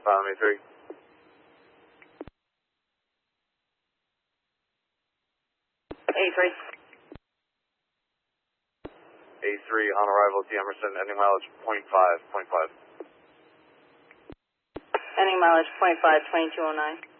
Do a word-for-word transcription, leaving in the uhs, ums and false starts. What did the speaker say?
Follow me three. A three. A three on arrival at Emerson, ending mileage point five, point five. Ending mileage point five, twenty-two oh nine.